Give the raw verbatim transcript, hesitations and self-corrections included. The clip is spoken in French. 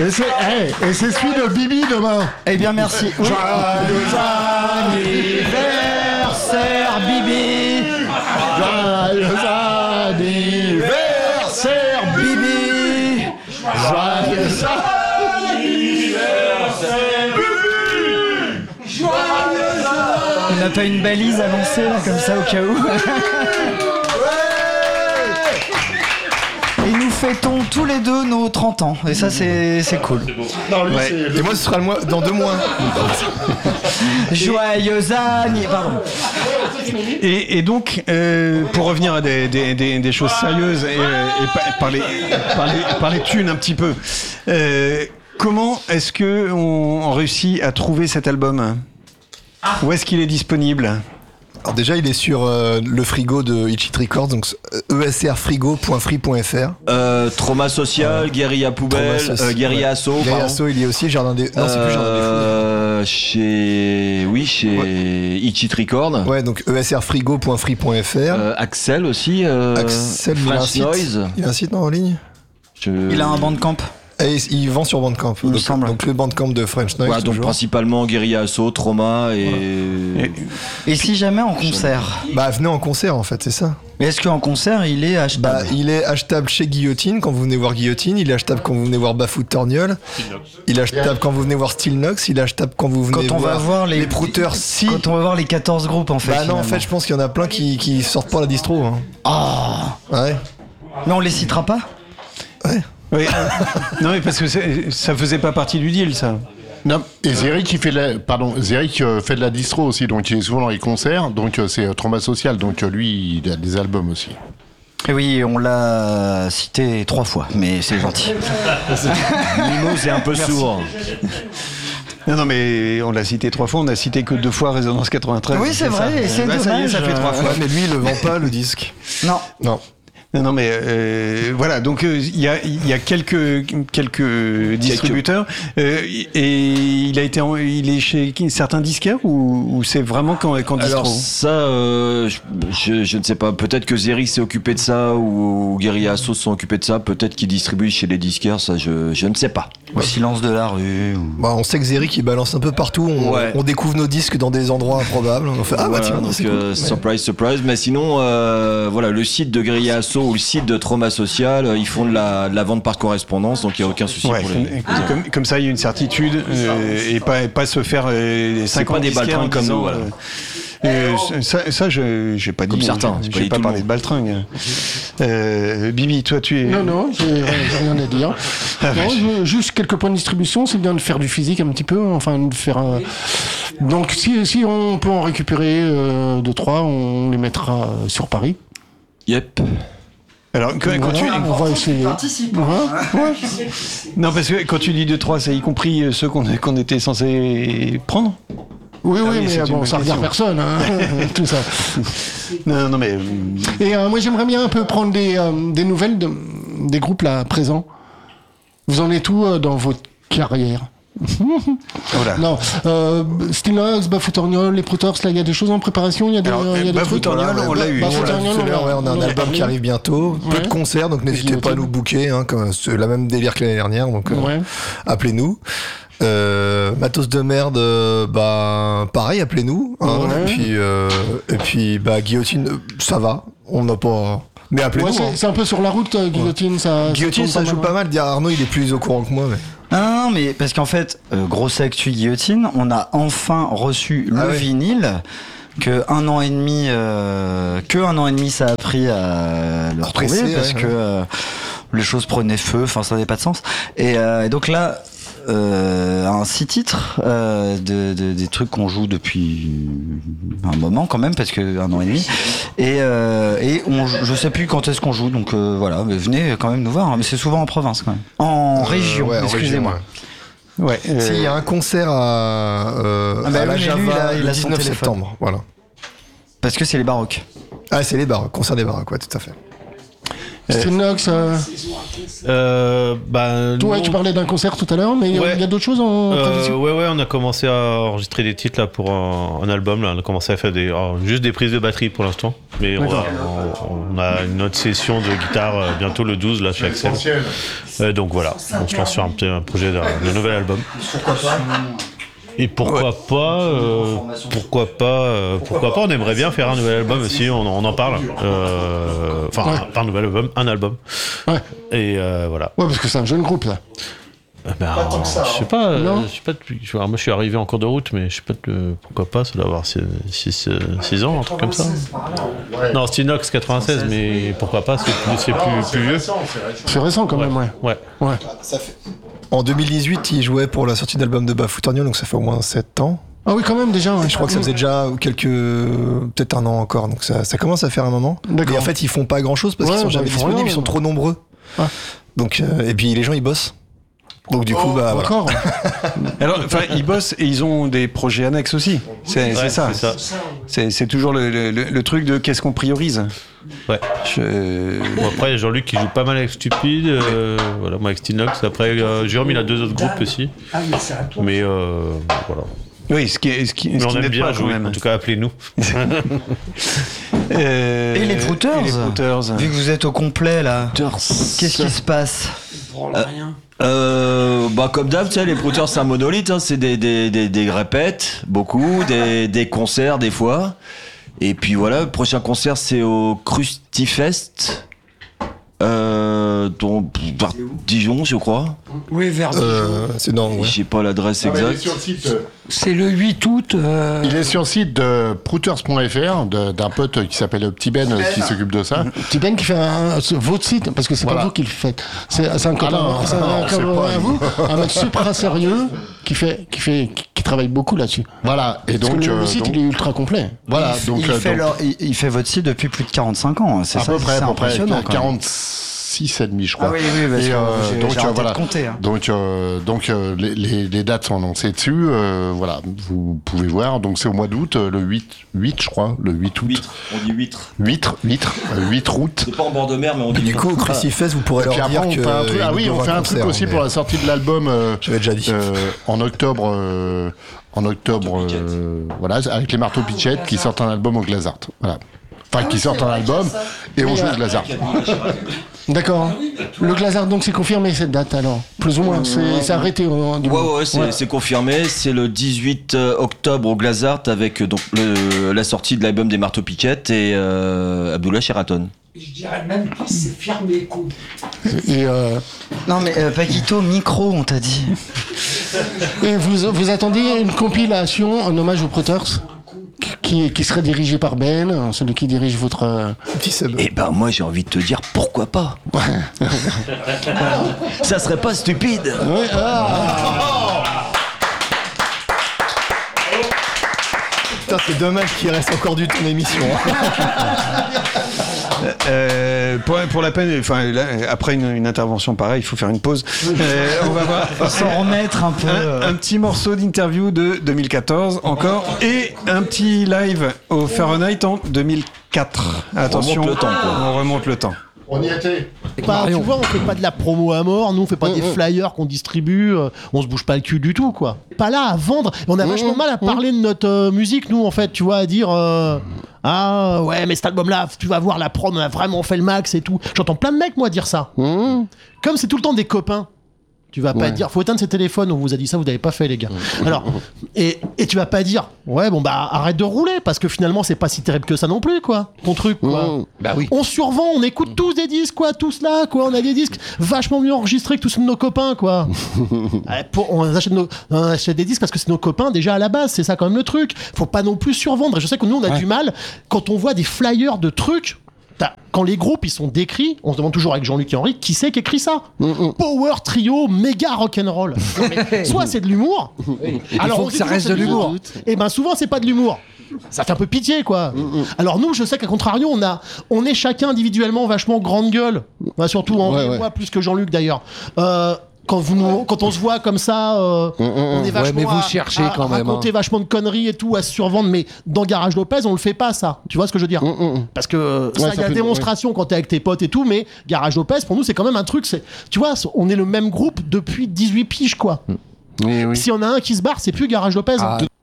Et c'est, hey, et c'est celui de Bibi demain. Eh bien, merci. Oui. Joyeux anniversaire, Bibi. Joyeux anniversaire, Bibi. Joyeux anniversaire, Bibi. Joyeux. On n'a pas une balise à lancer là, comme ça au cas où. Et nous fêtons tous les deux nos trente ans. Et ça, c'est, c'est cool. Non, lui, Ouais. c'est... Et moi, ce sera le mois, dans deux mois. Joyeux anniversaire. Pardon. Et, et donc, euh, pour revenir à des, des, des, des choses sérieuses et, et par- parler, parler, parler thunes un petit peu, euh, comment est-ce qu'on on réussit à trouver cet album ? Où est-ce qu'il est disponible ? Alors déjà, il est sur euh, le frigo de Itchit Records, donc e s r frigo point free point f r. Euh, Trauma Social, Guérilla Poubelle, Trauma Soci- euh, Guérilla ouais. Asso. Guérilla pardon. Asso, il y est aussi. Jardin des... Non, c'est plus Jardin des Euh, chez... Oui, chez Ouais. Itchit Records. Fous. Ouais, donc e s r frigo point free point f r. Euh, Axel aussi. Euh, Axel, il a un French site. Noise. Il a un site, non, en ligne. Je... Il a un bandcamp. Et il vend sur Bandcamp. Il me donc, semble. donc le Bandcamp de French Noise. Voilà, donc toujours. principalement Guérilla Asso, Trauma et... Et- Et si jamais en concert ? Bah, venez en concert, en fait, c'est ça. Mais est-ce qu'en concert, il est Bah, achetable ? il est achetable chez Guillotine quand vous venez voir Guillotine. Il est achetable quand vous venez voir Bafou Torgnol. Il est achetable quand vous venez voir Steel Nox. Il est achetable quand vous venez Quand on voir va voir les, les prouteurs. Si. Quand on va voir les quatorze groupes, en fait. Bah non, en finalement. fait, je pense qu'il y en a plein qui, qui sortent pas la distro. Hein. Ah. Ouais. Mais on les citera pas ? Ouais. Oui. Non, mais parce que c'est- ça faisait pas partie du deal, ça. Non, et Zeric, il fait de la... Pardon, Zeric euh, fait de la distro aussi, donc il est souvent dans les concerts, donc euh, c'est euh, Trauma Social, donc euh, lui, il a des albums aussi. Et oui, on l'a cité trois fois, mais c'est gentil. Nimo, c'est un peu sourd. Non, non, mais on l'a cité trois fois, on a cité que deux fois Résonance quatre-vingt-treize. Oui, c'est vrai, ça. et c'est Bah, ça y est, dommage, ça fait trois euh, fois. Ouais, mais lui, il le vend pas, le disque. Non. Non. Non, non, mais euh, voilà, donc euh, il y, a, il y a quelques, quelques distributeurs euh, et il a été, en, il est chez qui, certains disquaires ou, ou c'est vraiment qu'en, qu'en distro? Alors ça, euh, je, je, je ne sais pas. Peut-être que Zeri s'est occupé de ça ou Guérilla Asso se sont occupés de ça. Peut-être qu'ils distribuent chez les disquaires. Ça, je, je ne sais pas. Au silence de la rue. Ou... Bah, on sait que Zeri qui balance un peu partout. On, Ouais. on découvre nos disques dans des endroits improbables. On fait ah bah Voilà, tiens, donc c'est euh, cool. surprise, surprise. Mais sinon, euh, voilà, le site de Guérilla Asso ou le site de Trauma Social, euh, ils font de la, de la vente par correspondance, donc il n'y a aucun souci Ouais, pour les. comme, comme ça, il y a une certitude euh, et pas, pas se faire euh, cinquante pas des disquaires en baltringues comme disant, nous, voilà. euh, euh, ça, ça, je j'ai pas dit. Comme certains, c'est pas J'ai dit pas tout le parlé monde. de baltringue. Euh, Bibi, toi, tu es. Non, non, j'ai j'ai rien à dire. Ah, Non, vache. je- juste quelques points de distribution, c'est bien de faire du physique un petit peu, enfin de faire. un- Donc si, si on peut en récupérer euh, deux, trois, on les mettra euh, sur Paris. Yep. Alors, quand, quand Voilà, tu. on va essayer. Participe. Ouais, ouais. Non, parce que quand tu dis deux trois, c'est y compris ceux qu'on qu'on était censé prendre. Oui, Ah oui, oui, c'est mais une bon, bonne ça regarde question. personne, hein, tout ça. Non, non, mais. Et euh, moi, j'aimerais bien un peu prendre des, euh, des nouvelles de, des groupes là présents. Vous en êtes où euh, dans votre carrière? Voilà. Non, euh, Stinox, Bafoutorniol, les Protox, là, il y a des choses en préparation, il y a des, Alors, il y a des trucs. Bafoutorniol, on l'a eu. Bafoutorniol, Tout à l'heure, ouais, on a un en album parlé. qui arrive bientôt. Peu Ouais. de concerts, donc n'hésitez pas à nous booker. Hein, comme, c'est la même délire que l'année dernière, donc euh, Ouais. appelez-nous. Euh, matos de merde, euh, bah pareil, appelez-nous. Hein, Ouais. et puis, euh, et puis bah Guillotine, euh, ça va. On n'a pas. Mais appelez-nous. Ouais, c'est, hein. c'est un peu sur la route, euh, Guillotine, ça. Guillotine, ça tourne joue mal, pas mal. Dire Arnaud, il est plus au courant que moi. Mais... Non, non, mais parce qu'en fait, euh, grosse actu Guillotine, on a enfin reçu le Ah ouais. vinyle. Que un an et demi, euh, que un an et demi, ça a pris à le retrouver Presser, parce ouais, que ouais. euh, les choses prenaient feu. Enfin, ça n'avait pas de sens. Et, euh, et donc là, euh, un six titres euh, de, de, des trucs qu'on joue depuis un moment quand même, parce que un an et demi. Et, euh, et on, je sais plus quand est-ce qu'on joue. Donc euh, voilà, mais venez quand même nous voir. Mais c'est souvent en province quand même. En Euh, région. ouais, en excusez-moi. région, Ouais. euh, Si, il y a un concert à, euh, Ah bah à la oui, mais Java lui, il a- il le a son dix-neuf téléphone. septembre. Voilà. Parce que c'est les baroques. Ah, c'est les bars, concert des bars, quoi, tout à fait. Stilnox, euh... Euh, bah, toi, nous, tu parlais d'un concert tout à l'heure, mais il Ouais. y a d'autres choses en Euh, prévision. ouais, ouais, on a commencé à enregistrer des titres là pour un, un album. Là. On a commencé à faire des, alors, juste des prises de batterie pour l'instant. Mais on, va- on- on a une autre session de guitare euh, bientôt le douze là chez Axel. Euh, donc voilà, on se lance sur un, petit- un projet d'un d'un nouvel album. Et pourquoi pas, euh, pourquoi pas, euh, pourquoi pas, on aimerait bien faire un nouvel album aussi, on, on en parle. Euh, Enfin, Ouais. un- pas un nouvel album, un album. Ouais. Et euh, voilà. Ouais, parce que c'est un jeune groupe, là. Euh, ben, je sais pas, euh, Non. je sais pas depuis. je- alors, moi, je suis arrivé en cours de route, mais je sais pas de- pourquoi pas. Ça doit avoir six ans, un truc comme ça. Non, Stinox quatre-vingt-seize, mais pourquoi pas, c'est plus, c'est plus, plus vieux. C'est récent, quand même, ouais. Ouais. Ouais. En deux mille dix-huit, il jouait pour la sortie de l'album de Bafou Torniol, donc ça fait au moins sept ans. Ah oui, quand même, déjà, ouais. Je crois que ça faisait déjà quelques. Peut-être un an encore, donc ça, ça commence à faire un moment. D'accord. Mais en fait, ils font pas grand chose parce Ouais, qu'ils sont bah, jamais ils font disponibles, rien, ils sont mais trop nombreux. Ah. Donc, euh, et puis les gens ils bossent. Donc du coup, bah. voilà. Encore. Alors, enfin, ils bossent et ils ont des projets annexes aussi. C'est c'est Ouais, ça. c'est ça. C'est c'est toujours le, le- le- le truc de qu'est-ce qu'on priorise. Ouais. Je- Bon, après, Jean-Luc qui joue pas mal avec Stupide. euh, voilà, moi avec Stinox. Après, euh, Jérôme, il a deux autres groupes aussi. Mais euh, voilà. Oui, ce qui, est- ce qui, Mais ce on qui aime n'aide bien pas quand jouer. même. En tout cas, appelez-nous. Euh, Et les Prouters et les Prouters. Vu que vous êtes au complet là, qu'est-ce qui se passe? Euh, bah comme d'hab, tu sais, les Prouters c'est un monolithe, hein, c'est des, des, des, des répètes, beaucoup, des, des concerts des fois. Et puis voilà, le prochain concert c'est au Crustifest, euh, dont, vers Dijon je crois. Oui, vers Euh, c'est dans. Ouais. J'ai pas l'adresse Ah, mais il est exacte. sur le site, euh, C'est le huit août. euh, il est sur le site de prouters point f r de- d'un pote qui s'appelle Petit Ben euh, qui s'occupe de ça. Petit Ben qui fait un, ce- votre site, parce que c'est Voilà. pas vous qui le faites. C'est c'est un copain, non, c'est un non, c'est copain pas à vous, un mec super sérieux qui fait, qui fait, qui, qui travaille beaucoup là-dessus. Voilà. Et Parce donc, que le, euh, le site donc- il est ultra complet. voilà. il, donc, il euh, fait donc, leur- il, il fait votre site depuis plus de quarante-cinq ans. C'est à ça, peu près, c'est à peu près, impressionnant. quand même. quarante-six et demi, je crois. Ah oui, oui, parce Et, que euh, j'ai- donc, j'ai euh, arrêté voilà. de compter. hein. Donc, euh, donc euh, les, les, les dates sont annoncées dessus. euh, voilà, vous pouvez voir. Donc, c'est au mois d'août, euh, le huit, huit, je crois, le huit août. Huître, on dit huître. huit, huit, euh, huit août. C'est pas en bord de mer mais on dit Et du coup, au Crucifest, vous pourrez Et leur puis dire après, on que. fait un truc. ils Ah oui, nous on donnent fait un concert, truc aussi mais pour la sortie de l'album. euh, J'avais déjà dit. euh, en octobre, euh, en octobre, euh, voilà, avec les Marteaux Pitchett qui sortent un album au Glazart. Voilà. Enfin, qui sortent un album et on joue au Glazart. D'accord. Le Glazart, donc c'est confirmé cette date alors, plus ou moins. C'est c'est arrêté. euh, du Ouais, moins. ouais, c'est c'est confirmé. C'est le dix-huit octobre au Glazart avec euh, donc le, la sortie de l'album des Marteaux Piquettes et euh, Abdullah Sheraton. Je dirais même que c'est fermé, quoi. Et, euh, Non mais euh, Paquito, micro, on t'a dit. et vous, vous attendiez une compilation en hommage aux Prouters qui, qui serait dirigée par Ben, celui qui dirige votre. euh, Petit sub. Eh ben moi j'ai envie de te dire pourquoi pas. Ça serait pas stupide. Ouais, ah. Putain, c'est dommage qu'il reste encore du temps d'émission. Euh, pour, pour la peine, enfin, là, après une, une intervention pareille, il faut faire une pause. Euh, on va voir. Faut s'en remettre un peu. Un, un petit morceau d'interview de deux mille quatorze encore et un petit live au Fahrenheit en deux mille quatre. Attention, remonte le temps, quoi. on remonte le temps. On y était. Bah, tu vois, on fait pas de la promo à mort, nous on fait pas des flyers qu'on distribue, euh, on se bouge pas le cul du tout, quoi. Pas là à vendre, et on a vachement mal à parler de notre euh, musique, nous en fait, tu vois, à dire euh, ah ouais, mais cet album-là, tu vas voir, la prod, on a vraiment fait le max et tout. J'entends plein de mecs, moi, dire ça. Comme c'est tout le temps des copains. Tu vas pas Ouais. dire, faut éteindre ces téléphones, on vous a dit ça, vous n'avez pas fait, les gars. Alors, et, et tu vas pas dire, ouais, bon, bah, arrête de rouler, parce que finalement, c'est pas si terrible que ça non plus, quoi, ton truc, quoi. Bah oui. On survend, on écoute tous des disques, quoi, tous là, quoi. On a des disques vachement mieux enregistrés que tous nos copains, quoi. Ouais, pour- on, achète nos- on achète des disques parce que c'est nos copains déjà à la base, c'est ça quand même le truc. Faut pas non plus survendre. Et je sais que nous, on a du mal quand on voit des flyers de trucs. t'as- Quand les groupes ils sont décrits, on se demande toujours avec Jean-Luc et Henri qui c'est qui écrit ça. Power trio, méga rock'n'roll. Non, mais soit c'est de l'humour. Alors, on faut que dit ça toujours reste c'est de l'humour. Et ben souvent c'est pas de l'humour. Ça fait un peu pitié, quoi. Alors nous, je sais qu'à contrario, on a, on est chacun individuellement vachement grande gueule. Enfin, surtout Henri Ouais, et ouais. moi plus que Jean-Luc d'ailleurs. Euh, Quand, vous nous, quand on se voit comme ça, euh, Mmh, mmh. on est vachement Ouais, mais vous à, cherchez à quand même, raconter hein. vachement de conneries et tout, à se survendre. Mais dans Garage Lopez, on le fait pas ça. Tu vois ce que je veux dire? Mmh, mmh. Parce que ça, Ouais, il y ça a fait- la démonstration quand t'es avec tes potes et tout, mais Garage Lopez, pour nous, c'est quand même un truc. C'est, tu vois, on est le même groupe depuis dix-huit piges, quoi. Oui, oui. Si on a un qui se barre, c'est plus Garage Lopez. Ah, hein.